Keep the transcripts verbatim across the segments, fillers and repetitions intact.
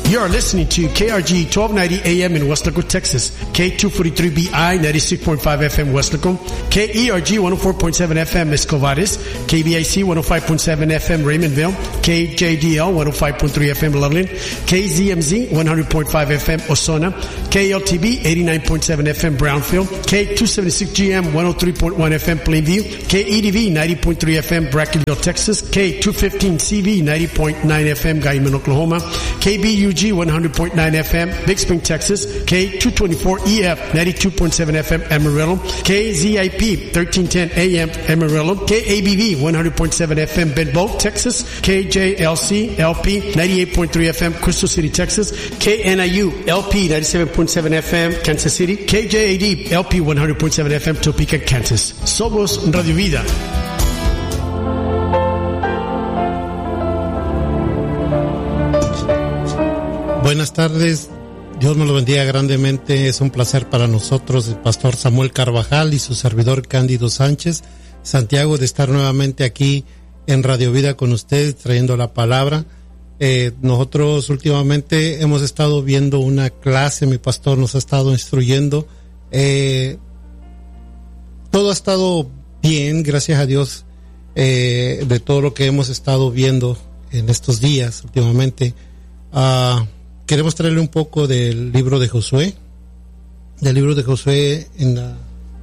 You are listening to K R G twelve ninety A M in Weslaco, Texas, K two forty-three B I ninety-six point five F M Weslaco, K E R G one oh four point seven F M Escovares, K B I C one oh five point seven F M Raymondville, K J D L one oh five point three F M Loveland, K Z M Z one hundred point five F M Osona, K L T B eighty-nine point seven F M Brownfield, K two seventy-six G M one oh three point one F M Plainview, K E D V ninety point three F M Brackenville, Texas, K two fifteen C V ninety point nine F M Guyman, Oklahoma, K B U G one hundred point nine F M Big Spring, Texas, K two twenty-four E F ninety-two point seven F M Amarillo, K Z I P thirteen ten A M Amarillo, K A B V one hundred point seven F M Benbow, Texas, K J L C L P ninety-eight point three F M Crystal City, Texas, K N I U L P ninety-seven point seven F M Kansas City, K J A D L P one hundred point seven F M Topeka, Kansas. Somos Radio Vida. Buenas tardes, Dios nos lo bendiga grandemente. Es un placer para nosotros, el pastor Samuel Carvajal y su servidor Cándido Sánchez Santiago, de estar nuevamente aquí en Radio Vida con ustedes, trayendo la palabra. Eh, nosotros últimamente hemos estado viendo una clase, mi pastor nos ha estado instruyendo. Eh, todo ha estado bien, gracias a Dios, eh, de todo lo que hemos estado viendo en estos días últimamente. Ah... Uh, Queremos traerle un poco del libro de Josué, del libro de Josué en la...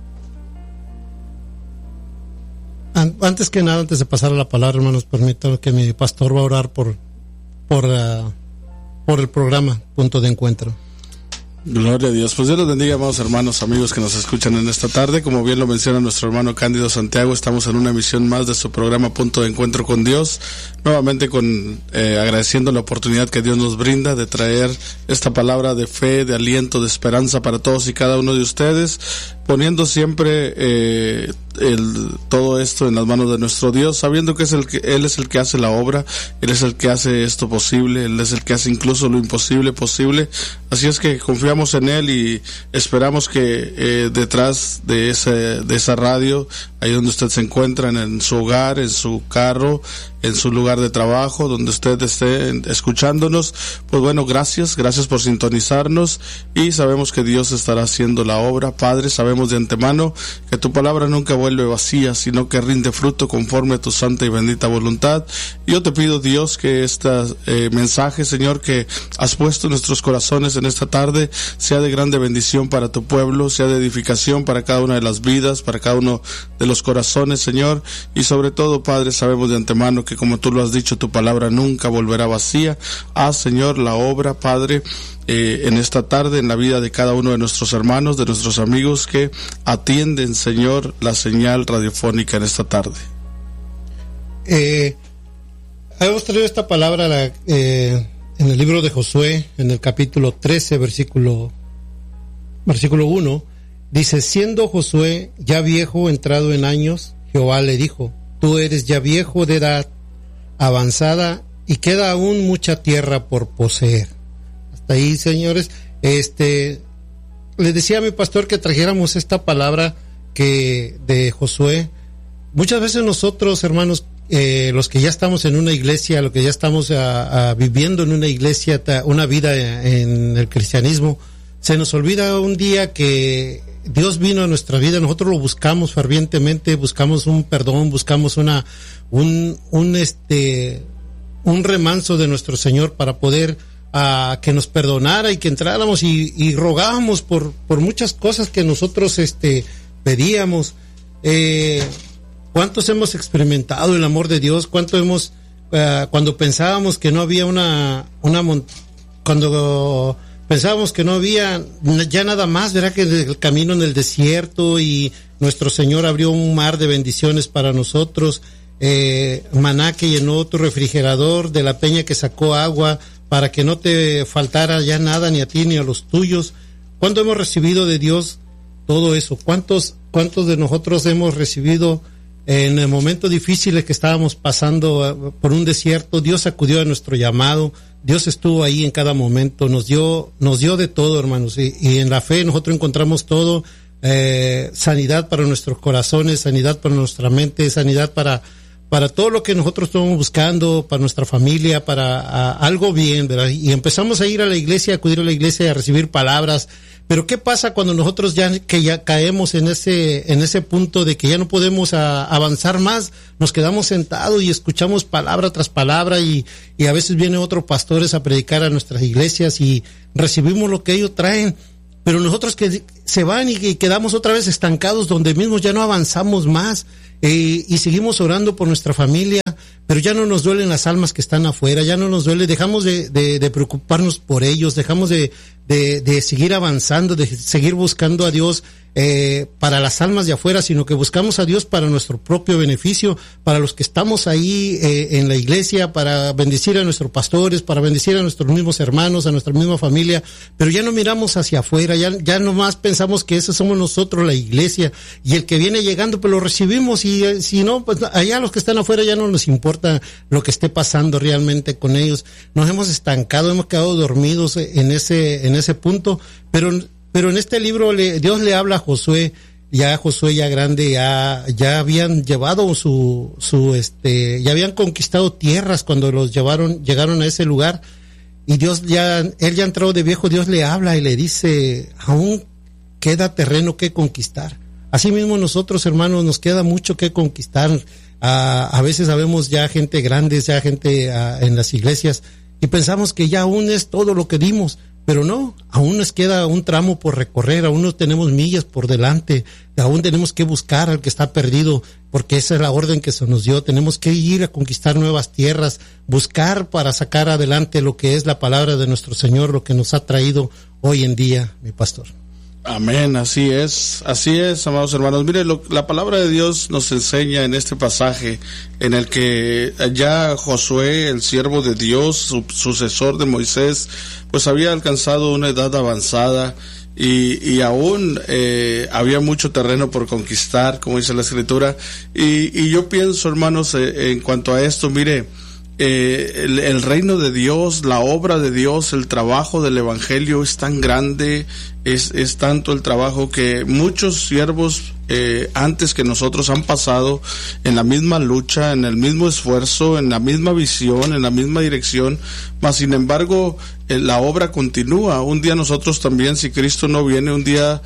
Antes que nada, antes de pasar a la palabra, hermanos, permítanme que mi pastor va a orar por, por, uh, por el programa Punto de Encuentro. Gloria a Dios. Pues Dios los bendiga, amados hermanos, amigos que nos escuchan en esta tarde. Como bien lo menciona nuestro hermano Cándido Santiago, estamos en una emisión más de su programa Punto de Encuentro con Dios. Nuevamente con eh, agradeciendo la oportunidad que Dios nos brinda de traer esta palabra de fe, de aliento, de esperanza para todos y cada uno de ustedes, poniendo siempre eh, el, todo esto en las manos de nuestro Dios, sabiendo que es el que Él es el que hace la obra, Él es el que hace esto posible, Él es el que hace incluso lo imposible posible. Así es que confiamos en Él y esperamos que eh, detrás de ese, de esa radio, ahí donde usted se encuentra, en, en su hogar, en su carro, en su lugar de trabajo, donde usted esté escuchándonos, pues bueno, gracias, gracias por sintonizarnos y sabemos que Dios estará haciendo la obra. Padre, sabemos de antemano que tu palabra nunca vuelve vacía, sino que rinde fruto conforme a tu santa y bendita voluntad. Y yo te pido, Dios, que este eh, mensaje, Señor, que has puesto en nuestros corazones en esta tarde, sea de grande bendición para tu pueblo, sea de edificación para cada una de las vidas, para cada uno de los corazones, Señor, y sobre todo, Padre, sabemos de antemano que como tú lo has dicho, tu palabra nunca volverá vacía. Haz, Señor, la obra, Padre, eh, en esta tarde, en la vida de cada uno de nuestros hermanos, de nuestros amigos que atienden, Señor, la señal radiofónica en esta tarde. Eh, hemos traído esta palabra la, eh, en el libro de Josué, en el capítulo trece, versículo, versículo uno, dice: siendo Josué ya viejo, entrado en años, Jehová le dijo: tú eres ya viejo de edad avanzada y queda aún mucha tierra por poseer. Hasta ahí, señores. Este, les decía a mi pastor que trajéramos esta palabra que de Josué. Muchas veces nosotros, hermanos, eh, los que ya estamos en una iglesia, los que ya estamos a, a, viviendo en una iglesia, una vida en el cristianismo, se nos olvida un día que Dios vino a nuestra vida, nosotros lo buscamos fervientemente, buscamos un perdón, buscamos una, un, un este, un remanso de nuestro Señor para poder a que nos perdonara y que entráramos y, y rogábamos por, por muchas cosas que nosotros este, pedíamos. Eh, ¿Cuántos hemos experimentado el amor de Dios? ¿Cuánto hemos, uh, cuando pensábamos que no había una, una, cuando pensábamos que no había ya nada más, ¿verdad? Que el camino en el desierto y nuestro Señor abrió un mar de bendiciones para nosotros, eh, maná que llenó tu refrigerador, de la peña que sacó agua para que no te faltara ya nada ni a ti ni a los tuyos. ¿Cuándo hemos recibido de Dios todo eso? ¿Cuántos, cuántos de nosotros hemos recibido en el momento difícil que estábamos pasando por un desierto? Dios acudió a nuestro llamado, Dios estuvo ahí en cada momento, nos dio, nos dio de todo, hermanos, y, y en la fe nosotros encontramos todo, eh, sanidad para nuestros corazones, sanidad para nuestra mente, sanidad para, para todo lo que nosotros estamos buscando, para nuestra familia, para a, algo bien, ¿verdad? Y empezamos a ir a la iglesia, a acudir a la iglesia, a recibir palabras. Pero ¿qué pasa cuando nosotros ya que ya caemos en ese en ese punto de que ya no podemos a, avanzar más? Nos quedamos sentados y escuchamos palabra tras palabra, y, y a veces vienen otros pastores a predicar a nuestras iglesias y recibimos lo que ellos traen, pero nosotros que se van y, y quedamos otra vez estancados donde mismos, ya no avanzamos más. Eh, y seguimos orando por nuestra familia, pero ya no nos duelen las almas que están afuera, ya no nos duele, dejamos de, de, de preocuparnos por ellos, dejamos de, de, de seguir avanzando, de seguir buscando a Dios eh, para las almas de afuera, sino que buscamos a Dios para nuestro propio beneficio, para los que estamos ahí eh, en la iglesia, para bendecir a nuestros pastores, para bendecir a nuestros mismos hermanos, a nuestra misma familia, pero ya no miramos hacia afuera, ya, ya nomás pensamos que esos somos nosotros, la iglesia, y el que viene llegando pues lo recibimos, y eh, si no, pues allá los que están afuera ya no nos importa lo que esté pasando realmente con ellos. Nos hemos estancado, hemos quedado dormidos en ese, en ese punto, pero Pero en este libro le, Dios le habla a Josué, ya Josué ya grande, ya, ya habían llevado su, su, este, ya habían conquistado tierras cuando los llevaron, llegaron a ese lugar, y Dios ya, él ya entrado de viejo, Dios le habla y le dice, aún queda terreno que conquistar. Así mismo nosotros, hermanos, nos queda mucho que conquistar. A, a veces sabemos ya gente grande, ya gente a, en las iglesias, y pensamos que ya aún es todo lo que dimos. Pero no, aún nos queda un tramo por recorrer, aún no tenemos millas por delante, aún tenemos que buscar al que está perdido, porque esa es la orden que se nos dio. Tenemos que ir a conquistar nuevas tierras, buscar para sacar adelante lo que es la palabra de nuestro Señor, lo que nos ha traído hoy en día, mi pastor. Amén, así es, así es, amados hermanos. Mire, lo, la palabra de Dios nos enseña en este pasaje en el que ya Josué, el siervo de Dios, su, sucesor de Moisés, pues había alcanzado una edad avanzada, y, y aún eh, había mucho terreno por conquistar, como dice la Escritura. Y, y yo pienso, hermanos, eh, en cuanto a esto, mire, Eh, el, el reino de Dios, la obra de Dios, el trabajo del evangelio es tan grande, es, es tanto el trabajo que muchos siervos eh, antes que nosotros han pasado en la misma lucha, en el mismo esfuerzo, en la misma visión, en la misma dirección, mas sin embargo eh, la obra continúa. Un día nosotros también, si Cristo no viene, un día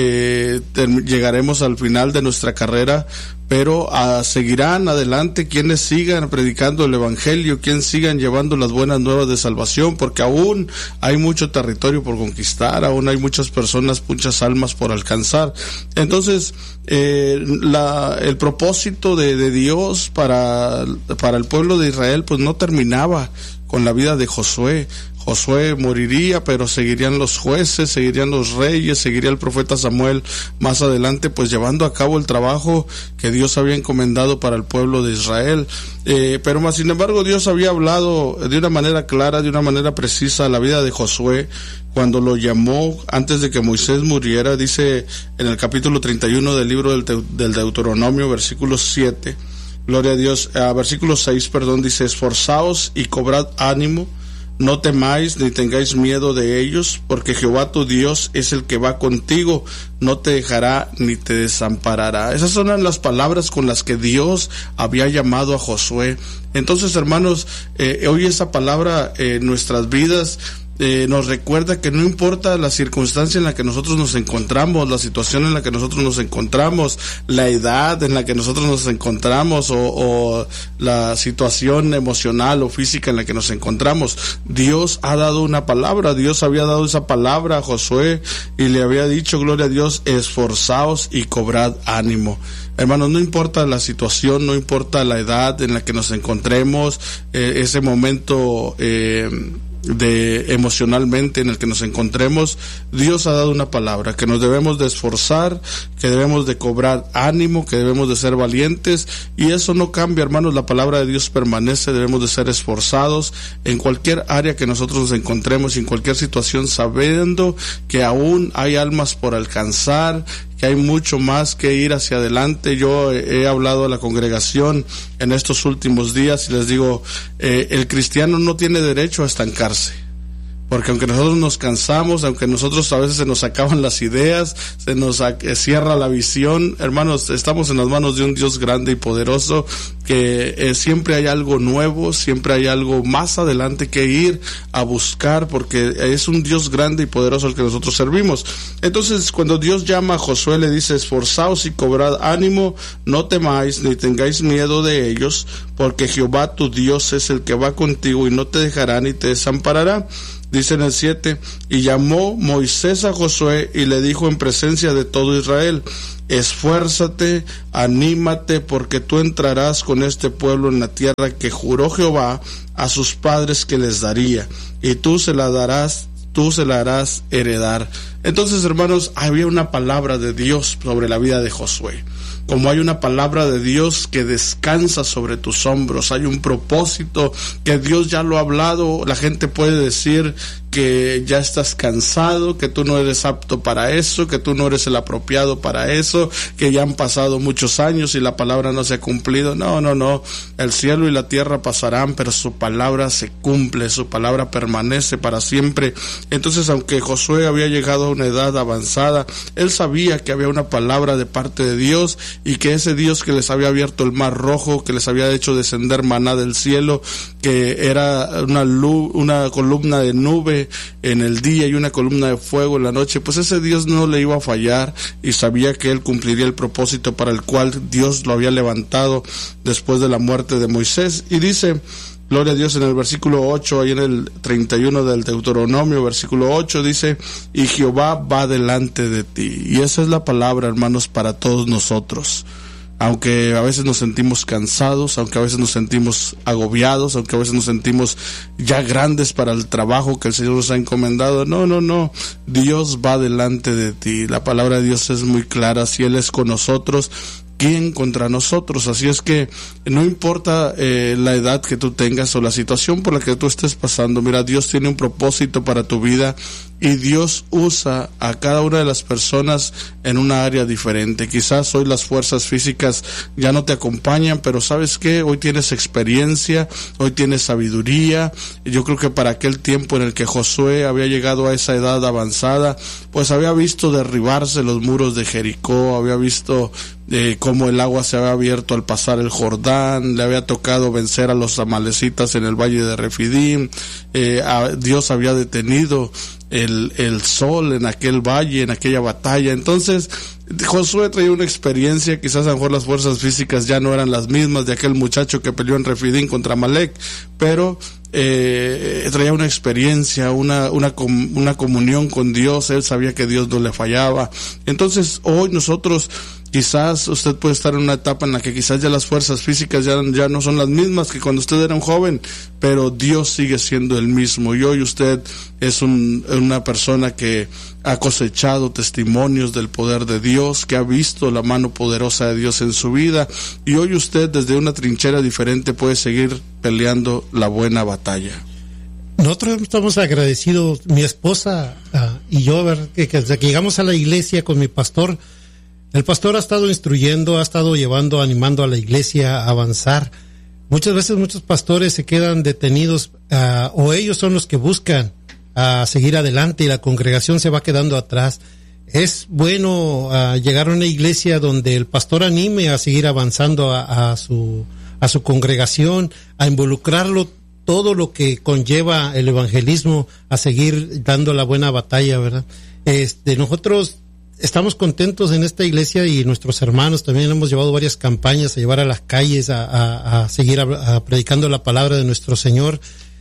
eh, ter- llegaremos al final de nuestra carrera, pero uh, seguirán adelante quienes sigan predicando el evangelio, quienes sigan llevando las buenas nuevas de salvación, porque aún hay mucho territorio por conquistar, aún hay muchas personas, muchas almas por alcanzar. Entonces, eh, la, el propósito de, de Dios para, para el pueblo de Israel pues no terminaba con la vida de Josué. Josué moriría, pero seguirían los jueces, seguirían los reyes, seguiría el profeta Samuel más adelante, pues llevando a cabo el trabajo que Dios había encomendado para el pueblo de Israel. Eh, pero más sin embargo Dios había hablado de una manera clara, de una manera precisa a la vida de Josué cuando lo llamó antes de que Moisés muriera. Dice en el capítulo treinta y uno del libro del, Teu- del Deuteronomio, versículo siete, gloria a Dios, eh, versículo seis, perdón, dice: esforzaos y cobrad ánimo, no temáis ni tengáis miedo de ellos, porque Jehová tu Dios es el que va contigo, no te dejará ni te desamparará. Esas son las palabras con las que Dios había llamado a Josué. Entonces, hermanos, eh, hoy esa palabra eh, en nuestras vidas Eh, nos recuerda que no importa la circunstancia en la que nosotros nos encontramos, la situación en la que nosotros nos encontramos, la edad en la que nosotros nos encontramos, o, o la situación emocional o física en la que nos encontramos, Dios ha dado una palabra. Dios había dado esa palabra a Josué y le había dicho, gloria a Dios, esforzaos y cobrad ánimo. Hermanos, no importa la situación, no importa la edad en la que nos encontremos, eh, ese momento eh, de emocionalmente en el que nos encontremos, Dios ha dado una palabra, que nos debemos de esforzar, que debemos de cobrar ánimo, que debemos de ser valientes, y eso no cambia, hermanos. La palabra de Dios permanece. Debemos de ser esforzados en cualquier área que nosotros nos encontremos, en cualquier situación, sabiendo que aún hay almas por alcanzar, que hay mucho más que ir hacia adelante. Yo he hablado a la congregación en estos últimos días y les digo, eh, el cristiano no tiene derecho a estancarse, porque aunque nosotros nos cansamos, aunque nosotros a veces se nos acaban las ideas, se nos cierra la visión, hermanos, estamos en las manos de un Dios grande y poderoso, que eh, siempre hay algo nuevo, siempre hay algo más adelante que ir a buscar, porque es un Dios grande y poderoso al que nosotros servimos. Entonces, cuando Dios llama a Josué, le dice: esforzaos y cobrad ánimo, no temáis ni tengáis miedo de ellos, porque Jehová tu Dios es el que va contigo y no te dejará ni te desamparará. Dice en el siete: y llamó Moisés a Josué y le dijo en presencia de todo Israel: esfuérzate, anímate, porque tú entrarás con este pueblo en la tierra que juró Jehová a sus padres que les daría, y tú se la darás, tú se la harás heredar. Entonces, hermanos, había una palabra de Dios sobre la vida de Josué. Como hay una palabra de Dios que descansa sobre tus hombros, hay un propósito que Dios ya lo ha hablado. La gente puede decir que ya estás cansado, que tú no eres apto para eso, que tú no eres el apropiado para eso, que ya han pasado muchos años y la palabra no se ha cumplido. No, no, no. El cielo y la tierra pasarán, pero su palabra se cumple, su palabra permanece para siempre. Entonces, aunque Josué había llegado a una edad avanzada, él sabía que había una palabra de parte de Dios, y que ese Dios que les había abierto el mar rojo, que les había hecho descender maná del cielo, que era una luz, una columna de nube en el día y una columna de fuego en la noche, pues ese Dios no le iba a fallar, y sabía que él cumpliría el propósito para el cual Dios lo había levantado después de la muerte de Moisés. Y dice, gloria a Dios, en el versículo ocho, ahí en el treinta y uno del Deuteronomio, versículo ocho, dice: y Jehová va delante de ti. Y esa es la palabra, hermanos, para todos nosotros. Aunque a veces nos sentimos cansados, aunque a veces nos sentimos agobiados, aunque a veces nos sentimos ya grandes para el trabajo que el Señor nos ha encomendado, no, no, no, Dios va delante de ti. La palabra de Dios es muy clara: si Él es con nosotros, ¿quién contra nosotros? Así es que no importa eh, la edad que tú tengas o la situación por la que tú estés pasando, mira, Dios tiene un propósito para tu vida, y Dios usa a cada una de las personas en una área diferente. Quizás hoy las fuerzas físicas ya no te acompañan, pero ¿sabes qué? Hoy tienes experiencia, hoy tienes sabiduría. Yo creo que para aquel tiempo en el que Josué había llegado a esa edad avanzada, pues había visto derribarse los muros de Jericó, había visto eh, cómo el agua se había abierto al pasar el Jordán, le había tocado vencer a los amalecitas en el valle de Refidim, eh, a, Dios había detenido el, el sol en aquel valle, en aquella batalla. Entonces Josué traía una experiencia, quizás a lo mejor las fuerzas físicas ya no eran las mismas de aquel muchacho que peleó en Refidim contra Amalek, pero eh, traía una experiencia, una, una, una comunión con Dios. Él sabía que Dios no le fallaba. Entonces hoy nosotros, quizás usted puede estar en una etapa en la que quizás ya las fuerzas físicas ya, ya no son las mismas que cuando usted era un joven, pero Dios sigue siendo el mismo, y hoy usted es un, una persona que ha cosechado testimonios del poder de Dios, que ha visto la mano poderosa de Dios en su vida, y hoy usted desde una trinchera diferente puede seguir peleando la buena batalla. Nosotros estamos agradecidos, mi esposa uh, y yo, ver, que, que desde que llegamos a la iglesia con mi pastor, el pastor ha estado instruyendo, ha estado llevando, animando a la iglesia a avanzar. Muchas veces muchos pastores se quedan detenidos, uh, o ellos son los que buscan a uh, seguir adelante, y la congregación se va quedando atrás. Es bueno uh, llegar a una iglesia donde el pastor anime a seguir avanzando a, a su a su congregación, a involucrarlo todo lo que conlleva el evangelismo, a seguir dando la buena batalla, ¿verdad? Este, nosotros estamos contentos en esta iglesia, y nuestros hermanos también hemos llevado varias campañas a llevar a las calles, a, a, a seguir a, a predicando la palabra de nuestro Señor.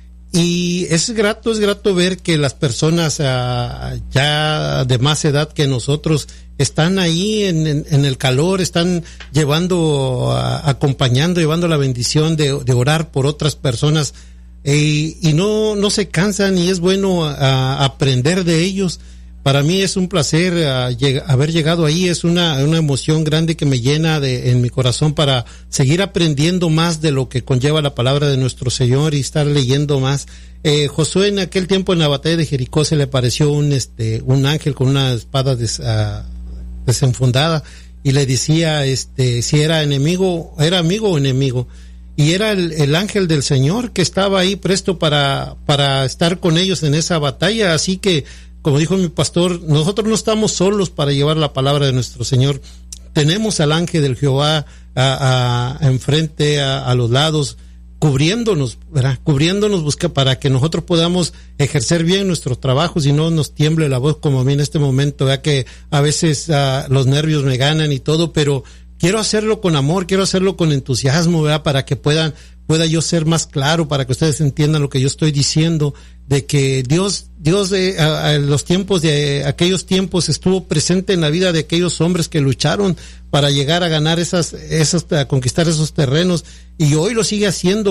Y es grato, es grato ver que las personas uh, ya de más edad que nosotros están ahí en, en, en el calor, están llevando, uh, acompañando, llevando la bendición de, de orar por otras personas, eh, y no, no se cansan, y es bueno uh, aprender de ellos. Para mí es un placer uh, lleg- haber llegado ahí, es una, una emoción grande que me llena de, en mi corazón para seguir aprendiendo más de lo que conlleva la palabra de nuestro Señor y estar leyendo más. Eh, Josué en aquel tiempo en la batalla de Jericó se le apareció un, este, un ángel con una espada des, uh, desenfundada, y le decía este, si era enemigo, era amigo o enemigo. y era el, el ángel del Señor que estaba ahí presto para, para estar con ellos en esa batalla. Así que, como dijo mi pastor, nosotros no estamos solos para llevar la palabra de nuestro Señor. Tenemos al ángel del Jehová a, a, enfrente, a, a los lados, cubriéndonos, ¿verdad? Cubriéndonos, busca para que nosotros podamos ejercer bien nuestros trabajos y no nos tiemble la voz como a mí en este momento, ¿verdad? Que a veces uh, los nervios me ganan y todo, pero quiero hacerlo con amor, quiero hacerlo con entusiasmo, ¿verdad? Para que puedan, pueda yo ser más claro, para que ustedes entiendan lo que yo estoy diciendo, de que Dios, Dios de a, a los tiempos de aquellos tiempos estuvo presente en la vida de aquellos hombres que lucharon para llegar a ganar esas, esas, a conquistar esos terrenos, y hoy lo sigue haciendo.